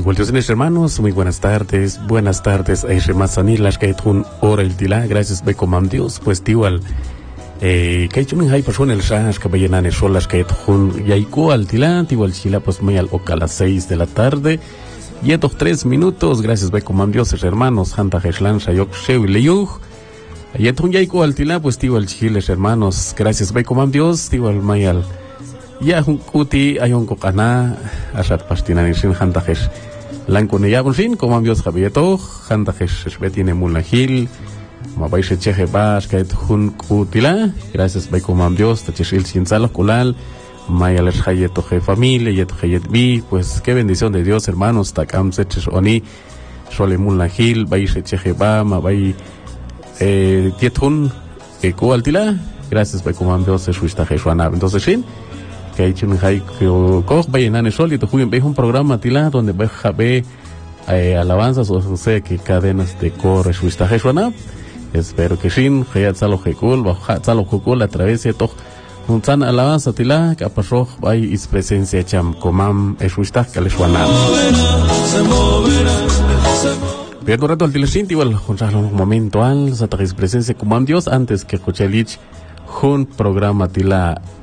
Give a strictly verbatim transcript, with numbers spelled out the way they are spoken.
Volteos hermanos, muy buenas tardes, buenas tardes, ay remazani las que tun ora el tila, gracias be comam Dios, pues igual eh que chun hay persona el shas que vayan a solas que tun yaiku al tila, igual chila pues muy al oca a las seis de la tarde. Y estos tres minutos, gracias be comam Dios, hermanos, hanta heshlan shayok sheu leyuj. Y etun yaiku al tila, pues igual chiles hermanos, gracias be comam Dios, igual mayal. Ya un kuti ayon kokana asat pastinan sin hantajes lankune ya sin como ambios habieto hantajes betine mulahil ma baise cheje bas que hun kutila gracias bay como ambios tachil sin sala kulal mayales hayeto je familia yet hayet bi pues qué bendición de Dios hermanos takam seches oni sole mulahil baise cheje ba ma bay eh tietun que kualtila gracias bay como ambios es wista jesuana entonces sin que hay un hay que coge vayan a sol y te jueguen ve un programa tila donde ve jabe alabanzas o sea que cadenas de coro suista jesuana espero que sin hayat salo hekul baja salo hekul a través de todo un san alabanza tila que pasó hay is presencia cham comam suista que les suena pero rato al tilesinti igual un momento al sa presencia comam Dios antes que escuché lich un programa tila